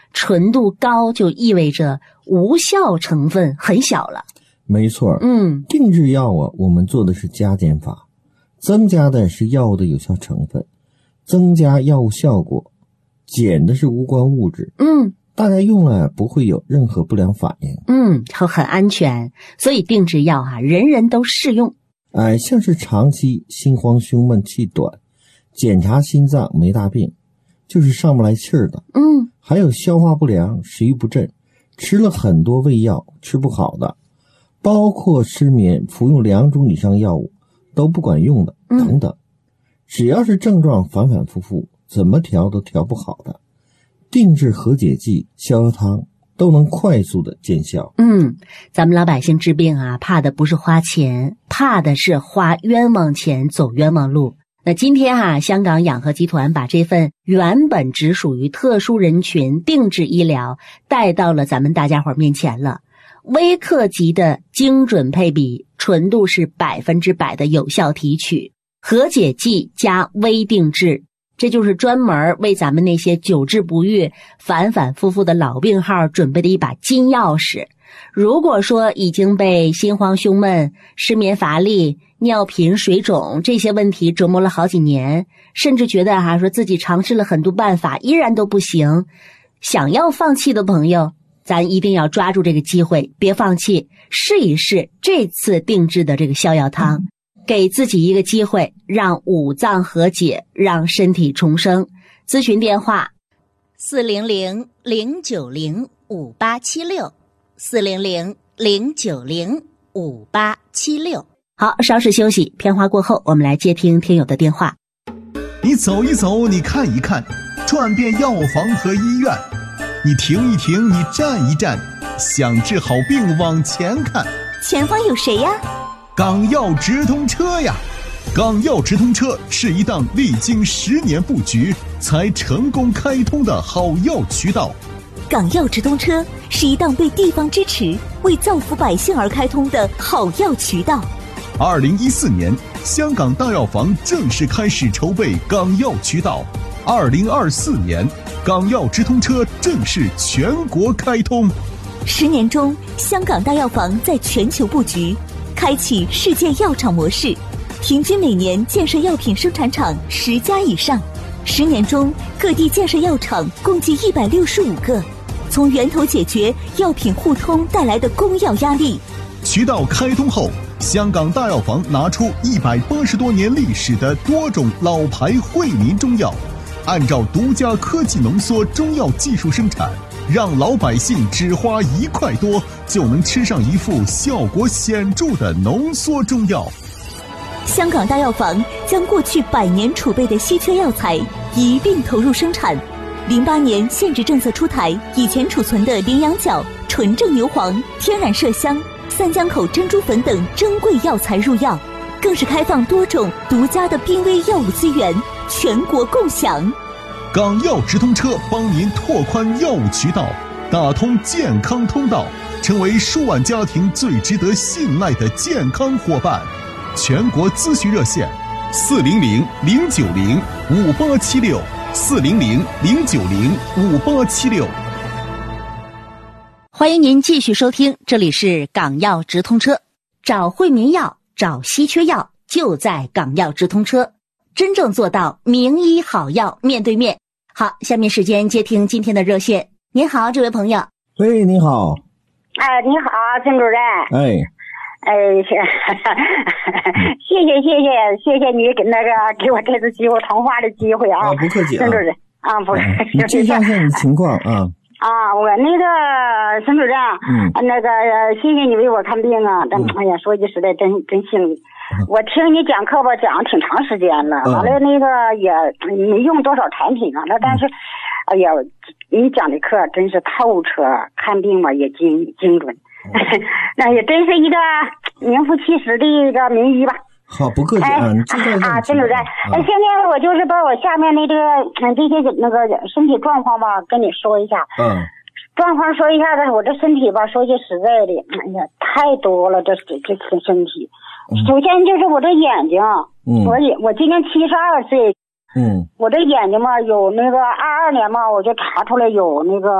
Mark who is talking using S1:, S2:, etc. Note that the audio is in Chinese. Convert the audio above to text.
S1: 纯度高就意味着无效成分很小了。
S2: 没错，定制药啊，我们做的是加减法，增加的是药物的有效成分，增加药物效果，减的是无关物质。大家用了不会有任何不良反应。
S1: 很安全，所以定制药人人都适用。
S2: 像是长期心慌胸闷气短，检查心脏没大病，就是上不来气儿的。还有消化不良、食欲不振，吃了很多胃药吃不好的，包括失眠服用2种以上药物都不管用的等等。只要是症状反反复复，怎么调都调不好的，定制和解剂、逍遥汤都能快速的见效。
S1: 咱们老百姓治病怕的不是花钱，怕的是花冤枉钱走冤枉路。那今天香港养和集团把这份原本只属于特殊人群定制医疗带到了咱们大家伙面前了。微克级的精准配比，纯度是100%的有效提取，和解剂加微定制，这就是专门为咱们那些久治不愈、反反复复的老病号准备的一把金钥匙。如果说已经被心慌胸闷、失眠乏力、尿频水肿这些问题折磨了好几年，甚至觉得说自己尝试了很多办法依然都不行，想要放弃的朋友，咱一定要抓住这个机会，别放弃，试一试这次定制的这个逍遥汤，给自己一个机会，让五脏和解，让身体重生。咨询电话400-090-5876，400-090-5876。好，稍事休息，片花过后，我们来接听听友的电话。
S3: 你走一走，你看一看，转遍药房和医院，你停一停，你站一站，想治好病往前看。
S4: 前方有谁呀？
S3: 港药直通车呀！港药直通车是一档历经10年布局才成功开通的好药渠道。
S4: 港药直通车是一档被地方支持、为造福百姓而开通的好药渠道。
S3: 2014年，香港大药房正式开始筹备港药渠道。2024年，港药直通车正式全国开通。
S4: 10年中，香港大药房在全球布局，开启世界药厂模式，平均每年建设药品生产厂10家以上。10年中，各地建设药厂共计165个，从源头解决药品互通带来的供药压力。
S3: 渠道开通后，香港大药房拿出180多年历史的多种老牌惠民中药，按照独家科技浓缩中药技术生产，让老百姓只花1块多就能吃上一副效果显著的浓缩中药。
S4: 香港大药房将过去100年储备的稀缺药材一并投入生产。08年限制政策出台，以前储存的羚羊角、纯正牛黄、天然麝香、三江口珍珠粉等珍贵药材入药，更是开放多种独家的濒危药物资源，全国共享。
S3: 港药直通车帮您拓宽药物渠道，打通健康通道，成为数万家庭最值得信赖的健康伙伴。全国咨询热线400-090-5876，400-090-5876。
S1: 欢迎您继续收听，这里是港药直通车，找惠民药，找稀缺药，就在港药直通车，真正做到名医好药面对面。好，下面时间接听今天的热线。您好，这位朋友。
S2: 喂，你好。
S5: 你好，陈主任。谢谢你给我这次机会通话的机会啊！
S2: 不客气
S5: 陈主任不是，
S2: 你介绍一下你的情况啊。
S5: 我陈主任，谢谢你为我看病啊！哎呀，说句实在，真幸运。我听你讲课吧，讲了挺长时间了，完了也没用多少产品啊，但是，哎呀，你讲的课真是透彻，看病嘛也精准。那也真是一个名副其实的一个名医吧。
S2: 好，不客气你介绍一下。
S5: 陈主任，现在我就是把我下面这些身体状况吧跟你说一下。状况说一下子，我这身体吧，说句实在的，哎呀，太多了，这身体。首先就是我这眼睛，我今年72岁。我这眼睛嘛，有22年嘛，我就查出来有